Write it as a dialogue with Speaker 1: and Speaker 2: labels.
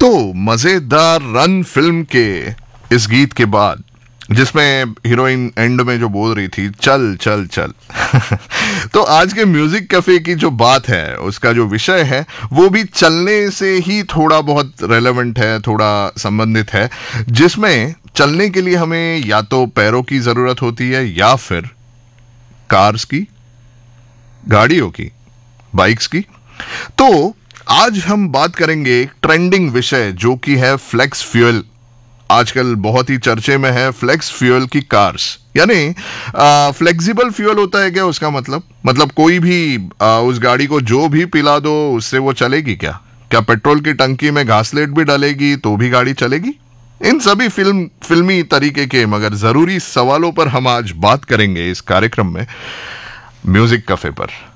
Speaker 1: तो मजेदार run film के इस गीत के बाद, जिसमें हीरोइन एंड में जो बोल रही थी चल चल चल तो आज के म्यूजिक कैफे की जो बात है, उसका जो विषय है, वो भी चलने से ही थोड़ा बहुत रेलेवेंट है, थोड़ा संबंधित है, जिसमें चलने के लिए हमें या तो पैरों की जरूरत होती है या फिर कार्स की, गाड़ियों की, बाइक्स की। तो आज हम बात करेंगे एक ट्रेंडिंग विषय जो कि है फ्लेक्स फ्यूल। आजकल बहुत ही चर्चे में है फ्लेक्स फ्यूल की कार्स, यानी फ्लेक्सिबल फ्यूल होता है क्या उसका मतलब कोई भी उस गाड़ी को जो भी पिला दो उससे वो चलेगी क्या? क्या पेट्रोल की टंकी में घासलेट भी डालेगी तो भी गाड़ी चलेगी? इन सभी फिल्मी तरीके के मगर जरूरी सवालों पर हम आज बात करेंगे इस कार्यक्रम में, म्यूजिक कैफे पर।